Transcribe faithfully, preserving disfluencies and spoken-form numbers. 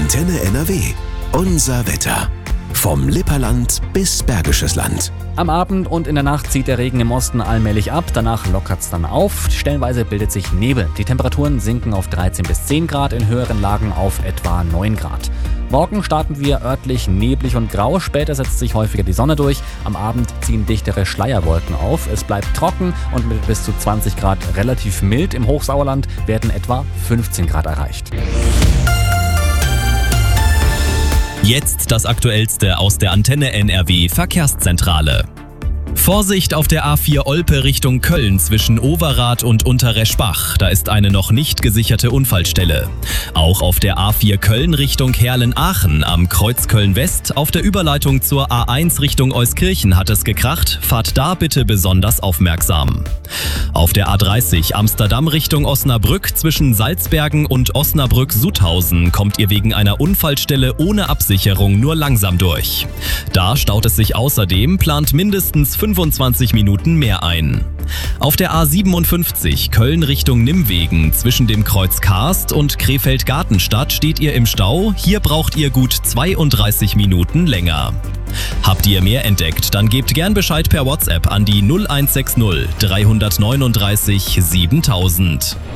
Antenne N R W. Unser Wetter. Vom Lipperland bis Bergisches Land. Am Abend und in der Nacht zieht der Regen im Osten allmählich ab, danach lockert es dann auf. Stellenweise bildet sich Nebel. Die Temperaturen sinken auf dreizehn bis zehn Grad, in höheren Lagen auf etwa neun Grad. Morgen starten wir örtlich neblig und grau, später setzt sich häufiger die Sonne durch. Am Abend ziehen dichtere Schleierwolken auf. Es bleibt trocken und mit bis zu zwanzig Grad relativ mild. Im Hochsauerland werden etwa fünfzehn Grad erreicht. Jetzt das Aktuellste aus der Antenne N R W Verkehrszentrale. Vorsicht auf der A vier Olpe Richtung Köln zwischen Overath und Unterreschbach. Da ist eine noch nicht gesicherte Unfallstelle. Auch auf der A vier Köln Richtung Herlen-Aachen am Kreuz Köln-West auf der Überleitung zur A eins Richtung Euskirchen hat es gekracht. Fahrt da bitte besonders aufmerksam. Auf der A dreißig Amsterdam Richtung Osnabrück zwischen Salzbergen und Osnabrück-Sudhausen kommt ihr wegen einer Unfallstelle ohne Absicherung nur langsam durch. Da staut es sich außerdem, plant mindestens fünfundzwanzig Minuten mehr ein. Auf der A siebenundfünfzig Köln Richtung Nimwegen zwischen dem Kreuz Karst und Krefeld-Gartenstadt steht ihr im Stau. Hier braucht ihr gut zweiunddreißig Minuten länger. Habt ihr mehr entdeckt, dann gebt gern Bescheid per WhatsApp an die null eins sechs null drei neun drei siebentausend.